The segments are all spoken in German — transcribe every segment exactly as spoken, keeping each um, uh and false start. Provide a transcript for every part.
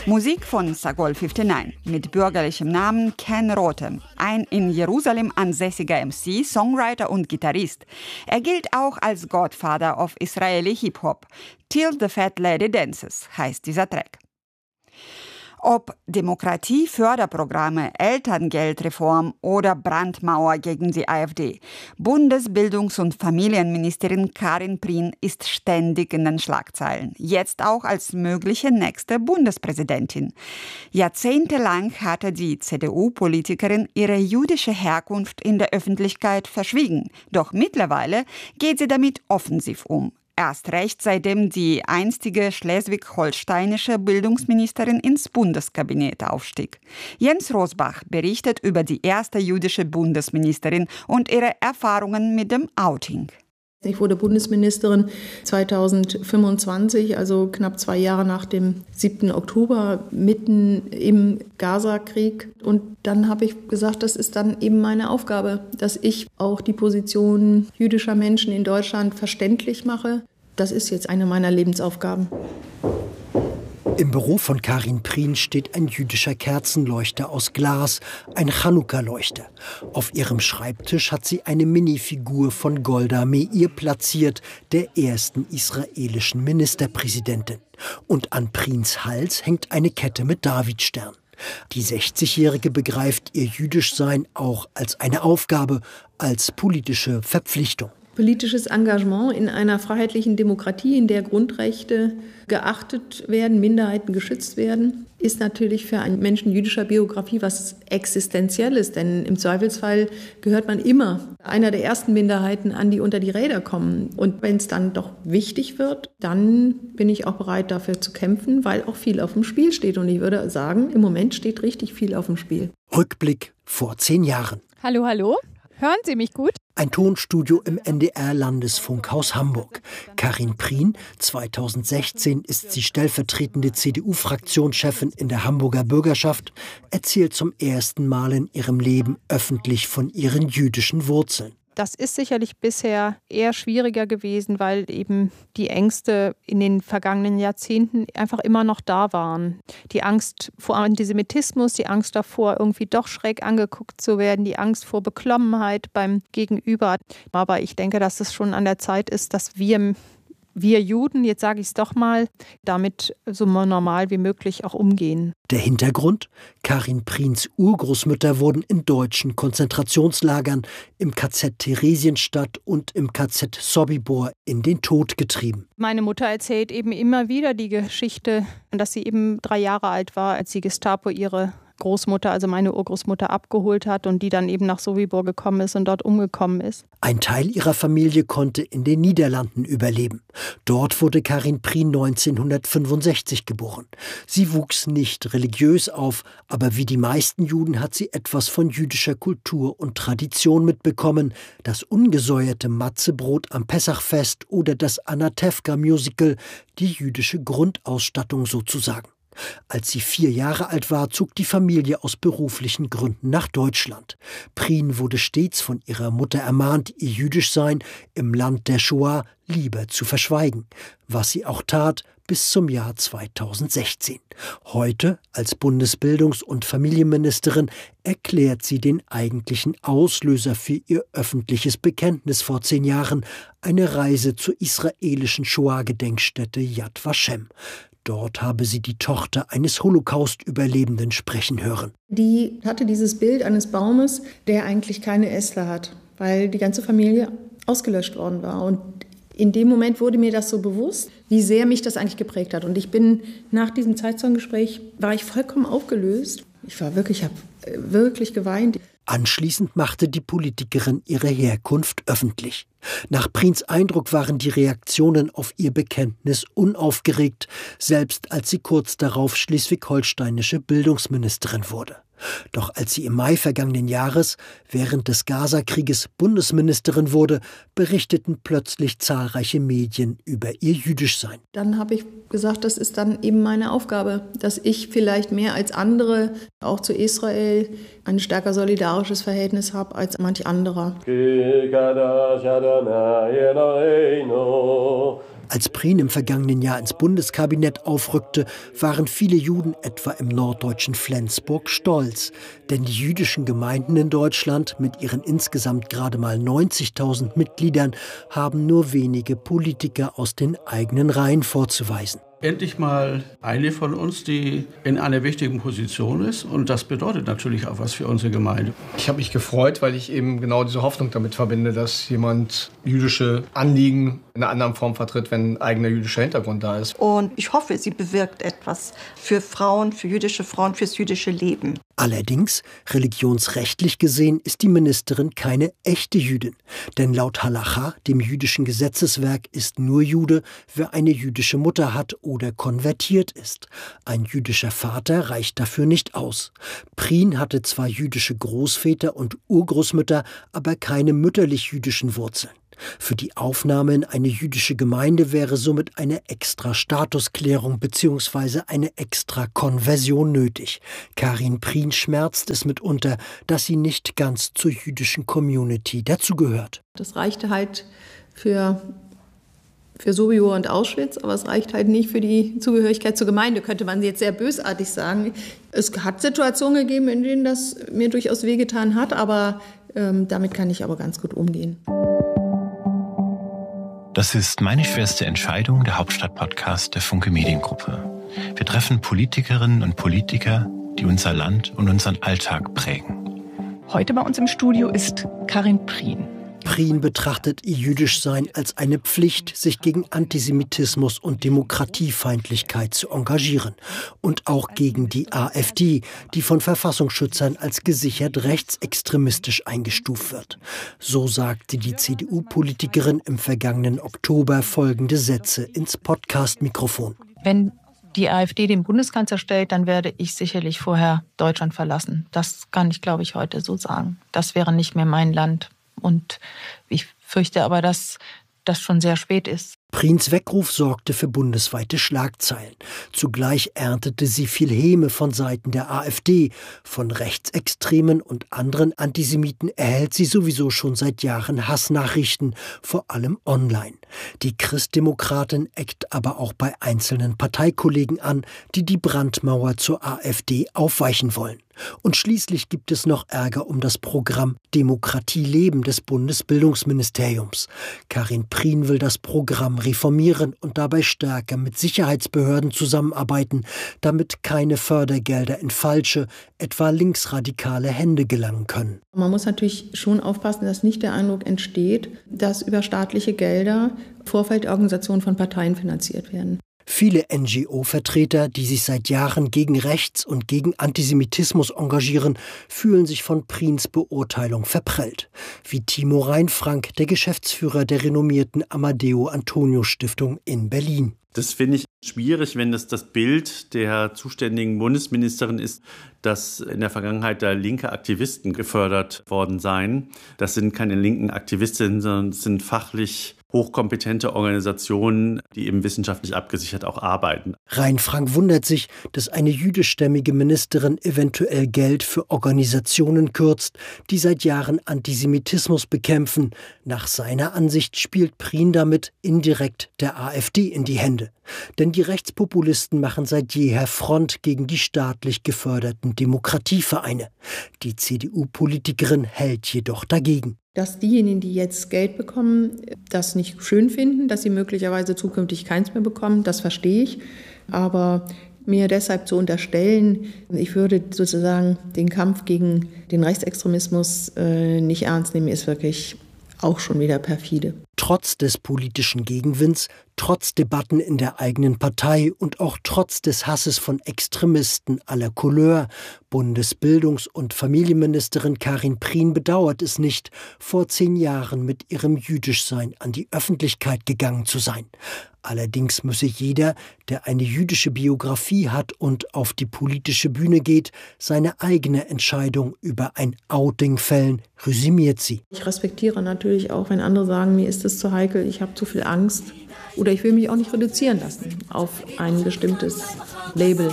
Musik von Sagol neunundfünfzig mit bürgerlichem Namen Ken Rotem, ein in Jerusalem ansässiger M C, Songwriter und Gitarrist. Er gilt auch als Godfather of Israeli Hip-Hop. Till the Fat Lady Dances heißt dieser Track. Ob Demokratieförderprogramme, Elterngeldreform oder Brandmauer gegen die AfD. Bundesbildungs- und Familienministerin Karin Prien ist ständig in den Schlagzeilen. Jetzt auch als mögliche nächste Bundespräsidentin. Jahrzehntelang hatte die C D U-Politikerin ihre jüdische Herkunft in der Öffentlichkeit verschwiegen. Doch mittlerweile geht sie damit offensiv um. Erst recht, seitdem die einstige schleswig-holsteinische Bildungsministerin ins Bundeskabinett aufstieg. Jens Rosbach berichtet über die erste jüdische Bundesministerin und ihre Erfahrungen mit dem Outing. Ich wurde Bundesministerin zweitausendfünfundzwanzig, also knapp zwei Jahre nach dem siebten Oktober, mitten im Gaza-Krieg. Und dann habe ich gesagt, das ist dann eben meine Aufgabe, dass ich auch die Position jüdischer Menschen in Deutschland verständlich mache. Das ist jetzt eine meiner Lebensaufgaben. Im Büro von Karin Prien steht ein jüdischer Kerzenleuchter aus Glas, ein Chanukka-Leuchter. Auf ihrem Schreibtisch hat sie eine Minifigur von Golda Meir platziert, der ersten israelischen Ministerpräsidentin. Und an Priens Hals hängt eine Kette mit Davidstern. Die sechzigjährige begreift ihr Jüdischsein auch als eine Aufgabe, als politische Verpflichtung. Politisches Engagement in einer freiheitlichen Demokratie, in der Grundrechte geachtet werden, Minderheiten geschützt werden, ist natürlich für einen Menschen jüdischer Biografie was Existenzielles. Denn im Zweifelsfall gehört man immer einer der ersten Minderheiten an, die unter die Räder kommen. Und wenn es dann doch wichtig wird, dann bin ich auch bereit, dafür zu kämpfen, weil auch viel auf dem Spiel steht. Und ich würde sagen, im Moment steht richtig viel auf dem Spiel. Rückblick vor zehn Jahren. Hallo, hallo. Hören Sie mich gut? Ein Tonstudio im N D R-Landesfunkhaus Hamburg. Karin Prien, zweitausendsechzehn ist sie stellvertretende C D U-Fraktionschefin in der Hamburger Bürgerschaft, erzählt zum ersten Mal in ihrem Leben öffentlich von ihren jüdischen Wurzeln. Das ist sicherlich bisher eher schwieriger gewesen, weil eben die Ängste in den vergangenen Jahrzehnten einfach immer noch da waren. Die Angst vor Antisemitismus, die Angst davor, irgendwie doch schräg angeguckt zu werden, die Angst vor Beklommenheit beim Gegenüber. Aber ich denke, dass es schon an der Zeit ist, dass wir Wir Juden, jetzt sage ich es doch mal, damit so normal wie möglich auch umgehen. Der Hintergrund? Karin Priens Urgroßmütter wurden in deutschen Konzentrationslagern, im K Z Theresienstadt und im K Z Sobibor in den Tod getrieben. Meine Mutter erzählt eben immer wieder die Geschichte, dass sie eben drei Jahre alt war, als die Gestapo ihre Großmutter, also meine Urgroßmutter, abgeholt hat und die dann eben nach Sobibor gekommen ist und dort umgekommen ist. Ein Teil ihrer Familie konnte in den Niederlanden überleben. Dort wurde Karin Prien neunzehnhundertfünfundsechzig geboren. Sie wuchs nicht religiös auf, aber wie die meisten Juden hat sie etwas von jüdischer Kultur und Tradition mitbekommen. Das ungesäuerte Matzebrot am Pessachfest oder das Anatevka-Musical, die jüdische Grundausstattung sozusagen. Als sie vier Jahre alt war, zog die Familie aus beruflichen Gründen nach Deutschland. Prien wurde stets von ihrer Mutter ermahnt, ihr Jüdischsein im Land der Shoah lieber zu verschweigen, was sie auch tat bis zum Jahr zweitausendsechzehn. Heute, als Bundesbildungs- und Familienministerin, erklärt sie den eigentlichen Auslöser für ihr öffentliches Bekenntnis vor zehn Jahren, eine Reise zur israelischen Shoah-Gedenkstätte Yad Vashem. Dort habe sie die Tochter eines Holocaust-Überlebenden sprechen hören. Die hatte dieses Bild eines Baumes, der eigentlich keine Äste hat, weil die ganze Familie ausgelöscht worden war. Und in dem Moment wurde mir das so bewusst, wie sehr mich das eigentlich geprägt hat. Und ich bin nach diesem Zeitzeuggespräch, war ich vollkommen aufgelöst. Ich war wirklich, ich habe wirklich geweint. Anschließend machte die Politikerin ihre Herkunft öffentlich. Nach Priens Eindruck waren die Reaktionen auf ihr Bekenntnis unaufgeregt, selbst als sie kurz darauf schleswig-holsteinische Bildungsministerin wurde. Doch als sie im Mai vergangenen Jahres während des Gaza-Krieges Bundesministerin wurde, berichteten plötzlich zahlreiche Medien über ihr Jüdischsein. Dann habe ich gesagt, das ist dann eben meine Aufgabe, dass ich vielleicht mehr als andere auch zu Israel ein stärker solidarisches Verhältnis habe als manch anderer. Als Prien im vergangenen Jahr ins Bundeskabinett aufrückte, waren viele Juden etwa im norddeutschen Flensburg stolz. Denn die jüdischen Gemeinden in Deutschland mit ihren insgesamt gerade mal neunzigtausend Mitgliedern haben nur wenige Politiker aus den eigenen Reihen vorzuweisen. Endlich mal eine von uns, die in einer wichtigen Position ist. Und das bedeutet natürlich auch was für unsere Gemeinde. Ich habe mich gefreut, weil ich eben genau diese Hoffnung damit verbinde, dass jemand jüdische Anliegen in einer anderen Form vertritt, wenn ein eigener jüdischer Hintergrund da ist. Und ich hoffe, sie bewirkt etwas für Frauen, für jüdische Frauen, fürs jüdische Leben. Allerdings, religionsrechtlich gesehen, ist die Ministerin keine echte Jüdin. Denn laut Halacha, dem jüdischen Gesetzeswerk, ist nur Jude, wer eine jüdische Mutter hat oder konvertiert ist. Ein jüdischer Vater reicht dafür nicht aus. Prien hatte zwar jüdische Großväter und Urgroßmütter, aber keine mütterlich-jüdischen Wurzeln. Für die Aufnahme in eine jüdische Gemeinde wäre somit eine extra Statusklärung bzw. eine extra Konversion nötig. Karin Prien schmerzt es mitunter, dass sie nicht ganz zur jüdischen Community dazugehört. Das reichte halt für, für Sobibor und Auschwitz, aber es reicht halt nicht für die Zugehörigkeit zur Gemeinde, könnte man jetzt sehr bösartig sagen. Es hat Situationen gegeben, in denen das mir durchaus wehgetan hat, aber ähm, damit kann ich aber ganz gut umgehen. Das ist Meine schwerste Entscheidung, der Hauptstadt-Podcast der Funke Mediengruppe. Wir treffen Politikerinnen und Politiker, die unser Land und unseren Alltag prägen. Heute bei uns im Studio ist Karin Prien. Prien betrachtet ihr Jüdischsein als eine Pflicht, sich gegen Antisemitismus und Demokratiefeindlichkeit zu engagieren. Und auch gegen die AfD, die von Verfassungsschützern als gesichert rechtsextremistisch eingestuft wird. So sagte die C D U-Politikerin im vergangenen Oktober folgende Sätze ins Podcast-Mikrofon. Wenn die AfD den Bundeskanzler stellt, dann werde ich sicherlich vorher Deutschland verlassen. Das kann ich, glaube ich, heute so sagen. Das wäre nicht mehr mein Land. Und ich fürchte aber, dass das schon sehr spät ist. Priens Weckruf sorgte für bundesweite Schlagzeilen. Zugleich erntete sie viel Häme von Seiten der AfD. Von Rechtsextremen und anderen Antisemiten erhält sie sowieso schon seit Jahren Hassnachrichten, vor allem online. Die Christdemokratin eckt aber auch bei einzelnen Parteikollegen an, die die Brandmauer zur AfD aufweichen wollen. Und schließlich gibt es noch Ärger um das Programm Demokratie leben des Bundesbildungsministeriums. Karin Prien will das Programm reformieren und dabei stärker mit Sicherheitsbehörden zusammenarbeiten, damit keine Fördergelder in falsche, etwa linksradikale Hände gelangen können. Man muss natürlich schon aufpassen, dass nicht der Eindruck entsteht, dass über staatliche Gelder Vorfeldorganisationen von Parteien finanziert werden. Viele N G O-Vertreter, die sich seit Jahren gegen Rechts und gegen Antisemitismus engagieren, fühlen sich von Priens Beurteilung verprellt. Wie Timo Reinfrank, der Geschäftsführer der renommierten Amadeo-Antonio-Stiftung in Berlin. Das finde ich schwierig, wenn das das Bild der zuständigen Bundesministerin ist, dass in der Vergangenheit da linke Aktivisten gefördert worden seien. Das sind keine linken Aktivistinnen, sondern es sind fachlich hochkompetente Organisationen, die eben wissenschaftlich abgesichert auch arbeiten. Reinfrank wundert sich, dass eine jüdischstämmige Ministerin eventuell Geld für Organisationen kürzt, die seit Jahren Antisemitismus bekämpfen. Nach seiner Ansicht spielt Prien damit indirekt der AfD in die Hände. Denn die Rechtspopulisten machen seit jeher Front gegen die staatlich geförderten Demokratievereine. Die C D U-Politikerin hält jedoch dagegen. Dass diejenigen, die jetzt Geld bekommen, das nicht schön finden, dass sie möglicherweise zukünftig keins mehr bekommen, das verstehe ich. Aber mir deshalb zu unterstellen, ich würde sozusagen den Kampf gegen den Rechtsextremismus äh, nicht ernst nehmen, ist wirklich auch schon wieder perfide. Trotz des politischen Gegenwinds, trotz Debatten in der eigenen Partei und auch trotz des Hasses von Extremisten aller Couleur, Bundesbildungs- und Familienministerin Karin Prien bedauert es nicht, vor zehn Jahren mit ihrem Jüdischsein an die Öffentlichkeit gegangen zu sein. Allerdings müsse jeder, der eine jüdische Biografie hat und auf die politische Bühne geht, seine eigene Entscheidung über ein Outing fällen, resümiert sie. Ich respektiere natürlich auch, wenn andere sagen, mir ist es zu heikel, ich habe zu viel Angst oder ich will mich auch nicht reduzieren lassen auf ein bestimmtes Label.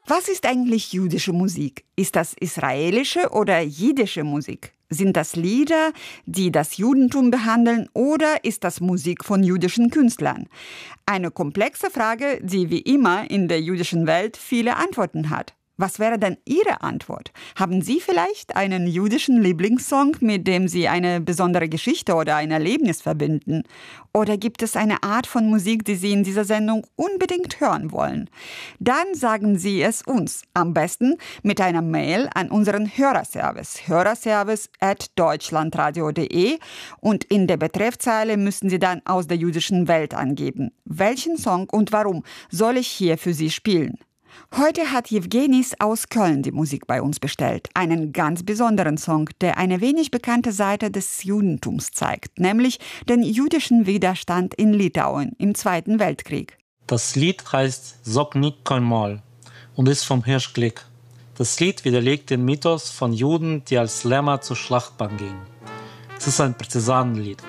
Was ist eigentlich jüdische Musik? Ist das israelische oder jiddische Musik? Sind das Lieder, die das Judentum behandeln, oder ist das Musik von jüdischen Künstlern? Eine komplexe Frage, die wie immer in der jüdischen Welt viele Antworten hat. Was wäre denn Ihre Antwort? Haben Sie vielleicht einen jüdischen Lieblingssong, mit dem Sie eine besondere Geschichte oder ein Erlebnis verbinden? Oder gibt es eine Art von Musik, die Sie in dieser Sendung unbedingt hören wollen? Dann sagen Sie es uns, am besten mit einer Mail an unseren Hörerservice, hörerservice at deutschlandradio punkt de, und in der Betreffzeile müssen Sie dann aus der jüdischen Welt angeben. Welchen Song und warum soll ich hier für Sie spielen? Heute hat Jewgenis aus Köln die Musik bei uns bestellt. Einen ganz besonderen Song, der eine wenig bekannte Seite des Judentums zeigt, nämlich den jüdischen Widerstand in Litauen im Zweiten Weltkrieg. Das Lied heißt Sopnik Kolmol und ist vom Hirsch Glick. Das Lied widerlegt den Mythos von Juden, die als Lämmer zur Schlachtbahn gingen. Es ist ein Partisanenlied.